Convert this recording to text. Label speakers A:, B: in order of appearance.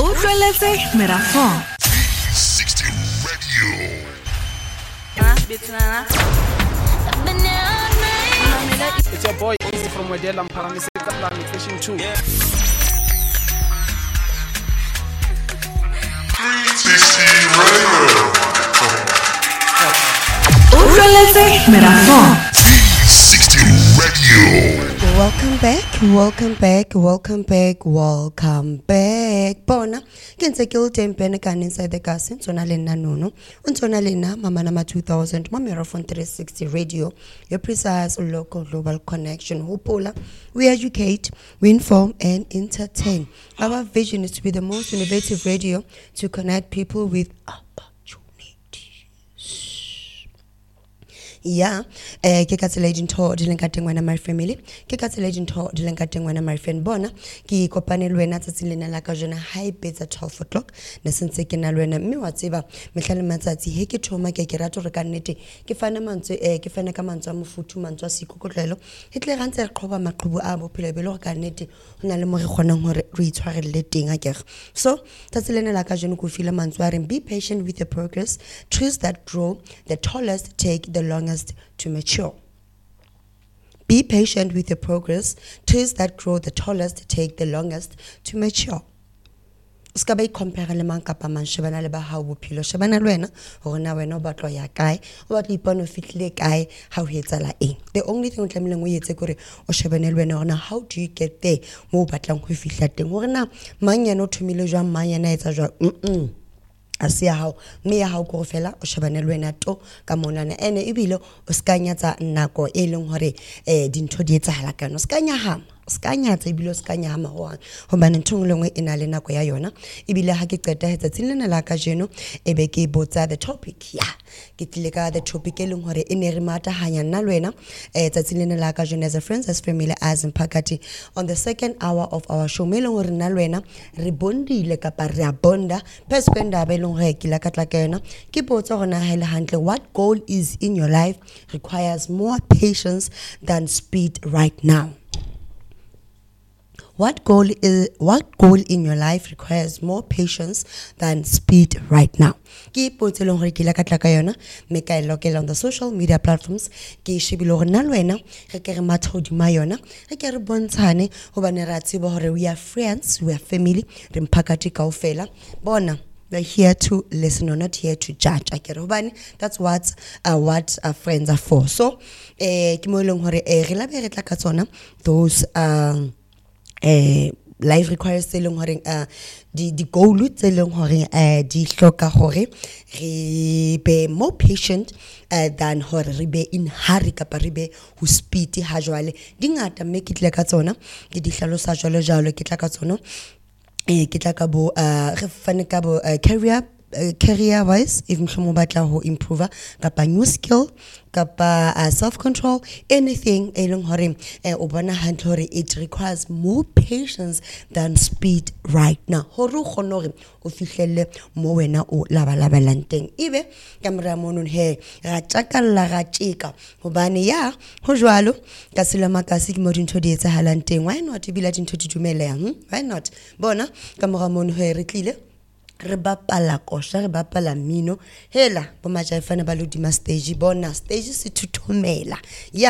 A: Utlweletse Merafong
B: 60 Radio.
C: It's your boy Easy from Wedela Paramiseka Planet Station 2.
B: 60 Radio.
A: Utlweletse Merafong
B: 60 Radio.
D: Welcome back. Bona, kenze ke ultempene kan inside the gas ntsona le nna nono. Ntsona le nna mama nama 2000 Merafong 360 Radio. Your precise local global connection. Hopola, we educate, we inform and entertain. Our vision is to be the most innovative radio to connect people with yeah, ke ka tsela dintho di leng ka teng wena my family ke ka tsela dintho di leng ka teng wena my friend bona ke kopane le wena tsatsing lena la ka jona high betsa 12 o'clock ne sentse ke na le wena mme wa tseba mehlale matsatsi he ke thoma ke rata re ka nnete ke fana mantswe ke fana ka mantswe a mofuthu mantswe a sikokotlelo he tle ga ntse re qoba maqhubu a bophelo be le ka nnete hona le mo re kgonang hore re itshwarelle teng a kere so tsatsing lena la ka jona go fila mantswe a reng be patient with the progress trees that grow the tallest take the longest to mature. Be patient with the progress. Trees that grow the tallest take the longest to mature. Ska ba compare le mang kapa mang shebana le ba hao bophelo shebana le wena hore na wena o batlo ya kae o batlo ipona fitlile kae ha o etsala eng the only thing o tlamileng o etse gore o shebane le wena hore na how do you get there mo o batlang go fihla teng hore na mang yana o thomile jwa mang yana etsa jwa asia hao mme ya hao go fela o shebane le wena to ka monana ene ebile o skanyatsa nako e leng hore dintho di etsahala kana o skanyatsa ebile o skanyama ho bana ntong lengwe ena le nako ya yona ebile ha ke qeta hetsa tsilena la ka jeno ebe ke botsa the topic ya ke tlile ka the topic e leng hore ene re mata hanya nna le wena tsilena la ka jeno as a friends as family as Mpakati on the second hour of our show me leng hore nna le wena re bondile kapa re a bonda pespenda be leng hore ke la ka tla ka yona ke botsa gona hele hantle what goal is in your life requires more patience than speed right now. What goal in your life requires more patience than speed right now? Ke potselong hore ke la ka tla ka yona me ka lokela on the social media platforms ke shebile hore nna le wena re ke re mathodi ma yona re ke re bontshane hobane ra tseba hore we are friends we are family re Mpakati kaofela bona. We're here to listen or not here to judge. That's what our friends are for. So, ke mo eleng hore re la be re tla ka tsona those life requires selling hore the goal selling hore di hloka hore re be more patient than hore re be in hurry kapa re be ho speed ha jwale dingata mme ke tla ka tsona ke di hlalosa jalo ke tla ka tsona ke tla ka bo re fane ka bo career wise if mhlomo batla ho improve kapa new skill kapa self control anything eleng hore o bona hantle hore it requires more patience than speed right now hore o kgone hore o fihlelle mo wena o labalabelang teng ibe kamera monong he ra tjakalla ra tjeka hobane ya ho jwalo ka selama ka se ke mo dintho di etsahalang teng why not bila dintho di dumeleang why not bona kamera monong he re tlile re bapala kosha re bapala mino hela bo majaifane ba lo di stage bona stage se thuthomela ya